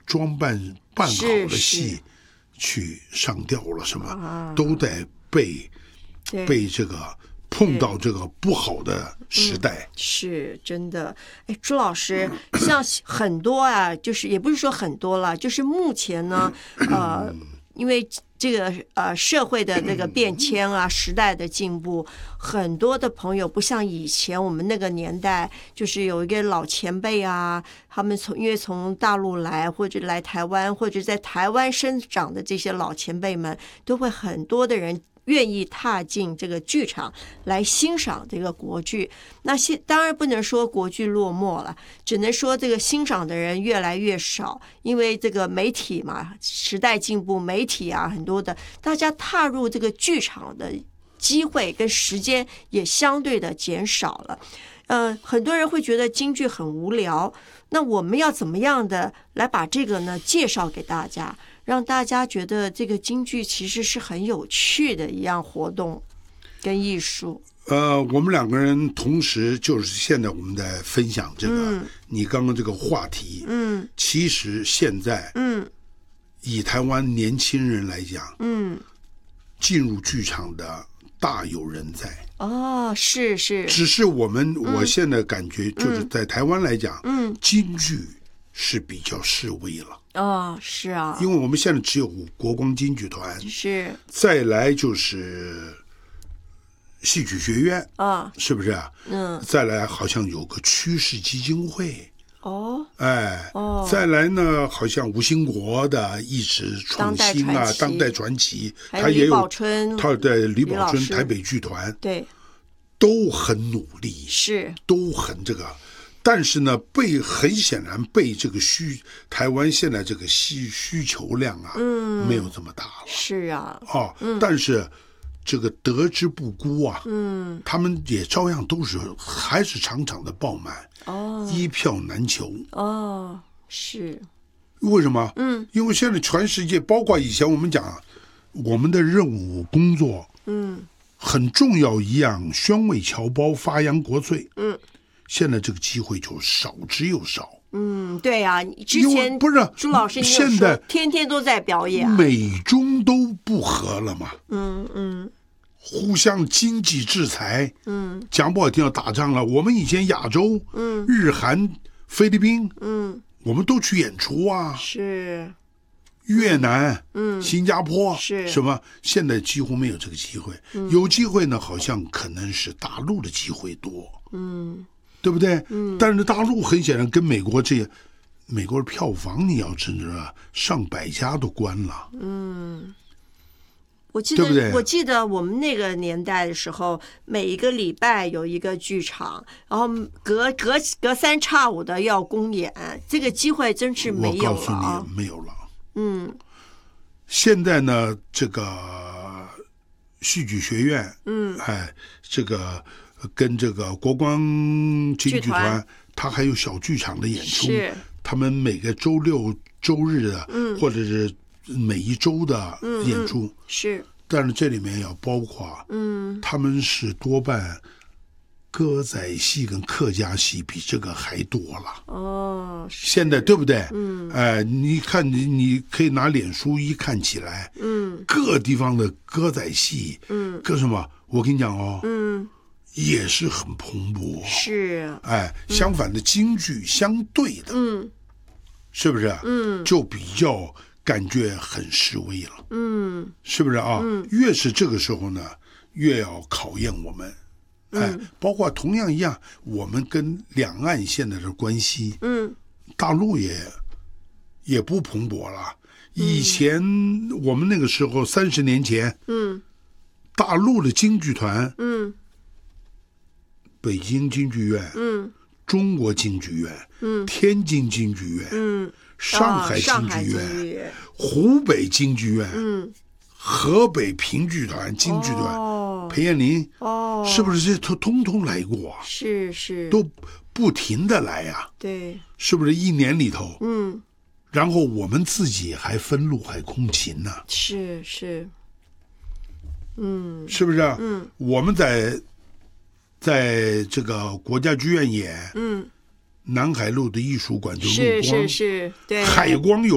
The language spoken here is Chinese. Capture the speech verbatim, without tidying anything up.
装扮扮好的戏去上吊了，什么、啊、都得被被这个碰到这个不好的时代， 嗯、是真的。哎，朱老师，像很多啊，就是也不是说很多了，就是目前呢，呃，因为这个呃社会的那个变迁啊，时代的进步，很多的朋友不像以前我们那个年代，就是有一个老前辈啊，他们从因为从大陆来或者来台湾或者在台湾生长的这些老前辈们，都会很多的人愿意踏进这个剧场来欣赏这个国剧。那现当然不能说国剧落寞了，只能说这个欣赏的人越来越少，因为这个媒体嘛，时代进步，媒体啊很多的，大家踏入这个剧场的机会跟时间也相对的减少了。呃，很多人会觉得京剧很无聊，那我们要怎么样的来把这个呢介绍给大家，让大家觉得这个京剧其实是很有趣的一样活动跟艺术。 呃，我们两个人同时就是现在我们在分享这个、嗯、你刚刚这个话题。嗯，其实现在，嗯，以台湾年轻人来讲，嗯，进入剧场的大有人在。 哦，是是。 只是我们、嗯、我现在感觉就是在台湾来讲，嗯，京剧是比较式微了。 哦，是啊， 因为我们现在只有国光京剧团， 是， 再来就是戏曲学院啊，是不是啊？嗯，再来好像有个趋势基金会，哦，哎，哦，再来呢，好像吴兴国的一直创新啊，当代传奇，他也有他的李宝春台北剧团， 对， 都很努力， 是， 都很这个。但是呢，被很显然被这个需台湾现在这个需需求量啊，嗯，没有这么大了。 是啊， 哦，嗯、但是这个得之不辜啊，嗯，他们也照样都是还是场场的爆满，哦，一票难求。 哦，是， 为什么？嗯，因为现在全世界，包括以前我们讲我们的任务工作，嗯，很重要一样，宣慰侨胞，发扬国粹，嗯。现在这个机会就少之又少。 嗯，对啊，之前不是朱老师， 现在天天都在表演、啊， 美中都不和了嘛。 嗯嗯， 互相经济制裁。嗯，讲不好听要打仗了。我们以前亚洲，嗯，日韩、菲律宾，嗯，我们都去演出啊。 是。 越南、嗯，新加坡是什么？现在几乎没有这个机会。嗯、有机会呢，好像可能是大陆的机会多。嗯。对不对？嗯，但是大陆很显然跟美国这些，美国的票房你要知道，上百家都关了。 嗯，我记得， 对不对？ 我记得我们那个年代的时候，每一个礼拜有一个剧场，然后隔隔隔三差五的要公演，这个机会真是没有了、啊。 我告诉你，没有了。 嗯， 现在呢，这个戏剧学院，嗯，哎，这个。跟这个国光京剧团，他还有小剧场的演出，他们每个周六周日的，嗯，或者是每一周的演出， 嗯嗯、是。 但是这里面要包括，嗯，他们是多半歌仔戏跟客家戏比这个还多了。 哦， 现在对不对？嗯，哎，你看你你可以拿脸书一看起来，嗯，各地方的歌仔戏，嗯，各什么？我跟你讲哦，嗯。也是很蓬勃， 是， 哎，相反的京剧相对的，嗯，是不是？嗯，就比较感觉很示威了，嗯，是不是啊？嗯，越是这个时候呢，越要考验我们，哎，嗯、包括同样一样，我们跟两岸现在的关系，嗯，大陆也也不蓬勃了。以前我们那个时候三十年前，嗯，大陆的京剧团，嗯。北京京剧院，嗯，中国京剧院，嗯，天津京剧院，嗯，上海京剧院，湖北京剧院，嗯，河北评剧团京剧团，哦，裴艳麟，哦，是不是这都通通来过啊？ 是是， 都不停的来呀，啊， 对， 是不是一年里头？嗯，然后我们自己还分路还空勤呢，啊， 是是，嗯， 是不是啊？嗯，我们在。在这个国家剧院演，嗯，南海路的艺术馆就陆光， 是是是，对， 海光有。